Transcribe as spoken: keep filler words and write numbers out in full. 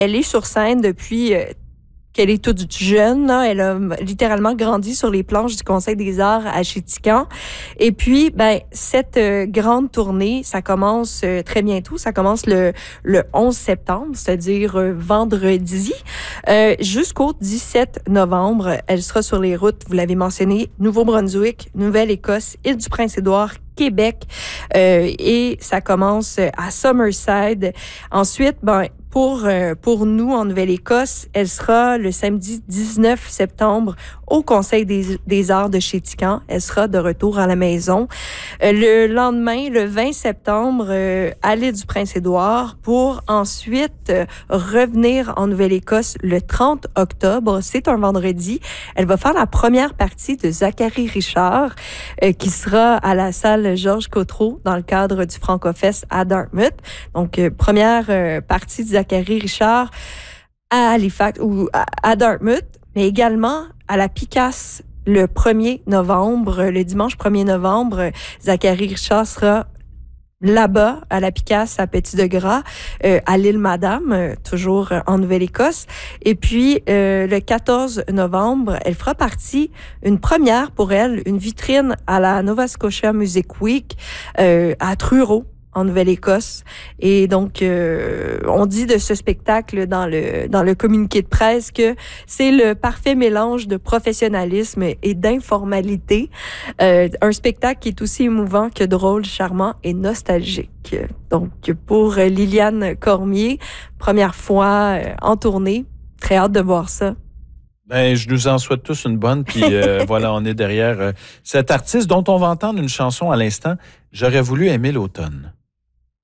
elle est sur scène depuis euh, qu'elle est toute jeune. Là. Elle a littéralement grandi sur les planches du Conseil des arts à Chéticamp. Et puis, ben, cette euh, grande tournée, ça commence euh, très bientôt. Ça commence le, le onze septembre, c'est-à-dire euh, vendredi, euh, jusqu'au dix-sept novembre. Elle sera sur les routes, vous l'avez mentionné, Nouveau-Brunswick, Nouvelle-Écosse, Île-du-Prince-Édouard, Québec. Euh, et ça commence à Summerside. Ensuite, ben, Pour, euh, pour nous, en Nouvelle-Écosse, elle sera le samedi dix-neuf septembre au Conseil des, des arts de Chéticamp. Elle sera de retour à la maison. Euh, le lendemain, le vingt septembre, euh, à l'île du Prince-Édouard, pour ensuite euh, revenir en Nouvelle-Écosse le trente octobre. C'est un vendredi. Elle va faire la première partie de Zachary Richard, euh, qui sera à la salle Georges Cotreau dans le cadre du Francofest à Dartmouth. Donc, euh, première euh, partie de Zachary Richard à Halifax ou à, à Dartmouth, mais également à la Picasse le premier novembre, le dimanche premier novembre. Zachary Richard sera là-bas, à la Picasse, à Petit-de-Gras, euh, à l'île Madame, euh, toujours en Nouvelle-Écosse. Et puis, euh, le quatorze novembre, elle fera partie, une première pour elle, une vitrine à la Nova Scotia Music Week euh, à Truro, en Nouvelle-Écosse. Et donc, euh, on dit de ce spectacle dans le dans le communiqué de presse que c'est le parfait mélange de professionnalisme et d'informalité. Euh, un spectacle qui est aussi émouvant que drôle, charmant et nostalgique. Donc, pour Liliane Cormier, première fois euh, en tournée. Très hâte de voir ça. Ben, je nous en souhaite tous une bonne. Puis euh, voilà, on est derrière euh, cet artiste dont on va entendre une chanson à l'instant. J'aurais voulu aimer l'automne.